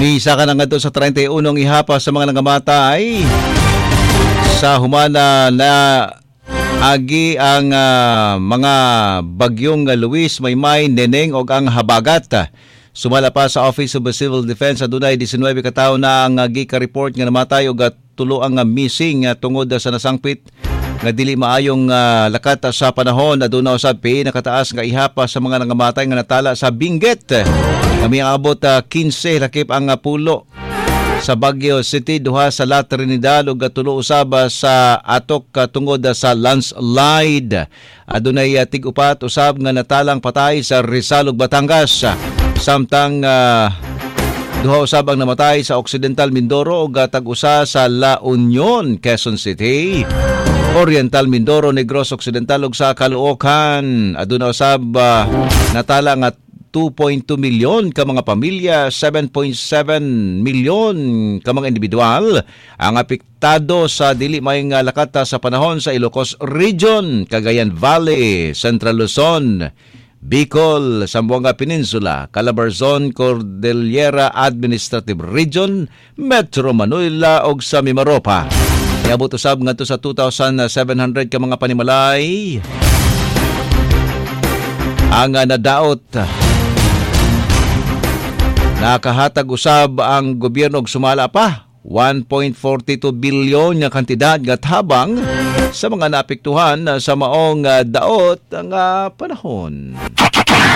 Misa ka na nga sa 31 ihapa sa mga nangamatay sa humana na agi ang mga bagyong Luis, Maymay, Neneng o ang Habagat. Sumala pa sa Office of Civil Defense adunay 19 katawo na ang gika-report nga namatay o tulo ang missing tungod sa nasangpit nga dili maayong lakat sa panahon. Aduna usab nakataas nga ihapa sa mga nangamatay nga natala sa Benguet. Kami ang abot 15 lakip ang pulo sa Baguio City, duha sa La Trinidad ug tulo usab sa atok tungod sa landslide. Adunay tig-upat usab nga natalang patay sa Rizal ug Batangas. Samtang duha usab ang namatay sa Occidental Mindoro ug tag-usa sa La Union, Quezon City. Oriental Mindoro, Negros Occidental ug sa Caloocan. Aduna usab natala nga 2.2 milyon ka mga pamilya, 7.7 milyon ka mga individual ang apektado sa dili maayong lakat sa panahon sa Ilocos Region, Cagayan Valley, Central Luzon, Bicol, Zamboanga Peninsula, Calabarzon, Cordillera Administrative Region, Metro Manila ug sa Mimaropa. Iabot usab ngadto sa 2,700 ka mga panimalay ang nadaot. Nakahatag usab ang gobyerno og sumala pa 1.42 bilyon nga kantidad nga tabang sa mga naapektuhan sa maong daot nga panahon.